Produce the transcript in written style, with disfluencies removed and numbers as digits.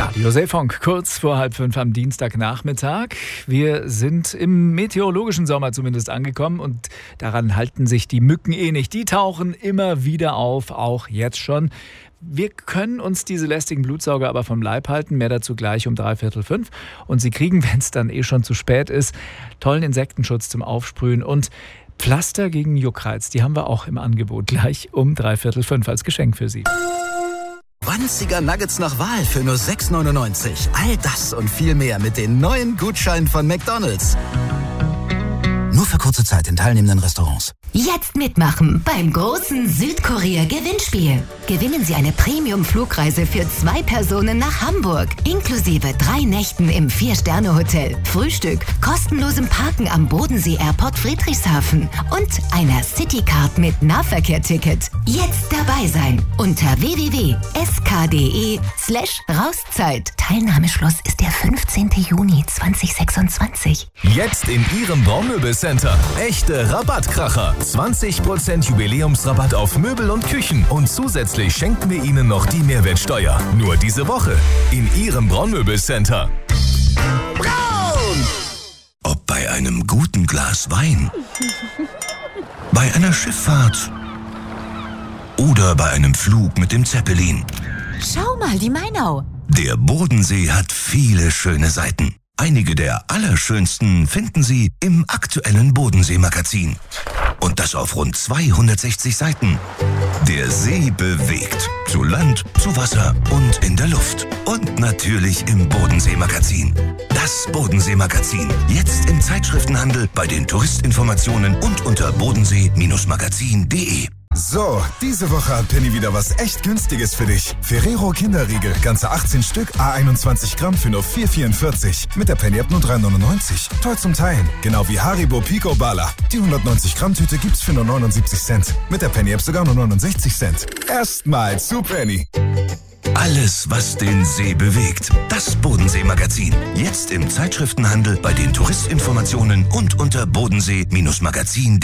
Radio Seefunk, kurz vor 4:30 am Dienstagnachmittag. Wir sind im meteorologischen Sommer zumindest angekommen und daran halten sich die Mücken nicht. Die tauchen immer wieder auf, auch jetzt schon. Wir können uns diese lästigen Blutsauger aber vom Leib halten, mehr dazu gleich um 4:45. Und Sie kriegen, wenn es dann schon zu spät ist, tollen Insektenschutz zum Aufsprühen und Pflaster gegen Juckreiz. Die haben wir auch im Angebot, gleich um 4:45 als Geschenk für Sie. 20er Nuggets nach Wahl für nur 6,99. All das und viel mehr mit den neuen Gutscheinen von McDonald's. Nur für kurze Zeit in teilnehmenden Restaurants. Jetzt mitmachen beim großen Südkorea-Gewinnspiel. Gewinnen Sie eine Premium-Flugreise für 2 Personen nach Hamburg. Inklusive 3 Nächten im 4-Sterne-Hotel, Frühstück, kostenlosem Parken am Bodensee-Airport Friedrichshafen und einer Citycard mit Nahverkehr-Ticket. Jetzt dabei sein unter www.sk.de/Rauszeit. Teilnahmeschluss ist der 15. Juni 2026. Jetzt in Ihrem Braunmöbelcenter. Echte Rabattkracher. 20% Jubiläumsrabatt auf Möbel und Küchen. Und zusätzlich schenken wir Ihnen noch die Mehrwertsteuer. Nur diese Woche in Ihrem Braunmöbelcenter. Braun! Ob bei einem guten Glas Wein, bei einer Schifffahrt oder bei einem Flug mit dem Zeppelin. Schau mal, die Mainau. Der Bodensee hat viele schöne Seiten. Einige der allerschönsten finden Sie im aktuellen Bodensee-Magazin. Und das auf rund 260 Seiten. Der See bewegt. Zu Land, zu Wasser und in der Luft. Und natürlich im Bodensee-Magazin. Das Bodensee-Magazin. Jetzt im Zeitschriftenhandel, bei den Touristinformationen und unter bodensee-magazin.de. So, diese Woche hat Penny wieder was echt Günstiges für dich. Ferrero Kinderriegel, ganze 18 Stück, A21 Gramm für nur 4,44. Mit der Penny-App nur 3,99. Toll zum Teilen. Genau wie Haribo Pico Bala. Die 190 Gramm Tüte gibt's für nur 79 Cent. Mit der Penny-App sogar nur 69 Cent. Erstmal zu Penny. Alles, was den See bewegt. Das Bodensee-Magazin. Jetzt im Zeitschriftenhandel, bei den Touristinformationen und unter bodensee-magazin.de.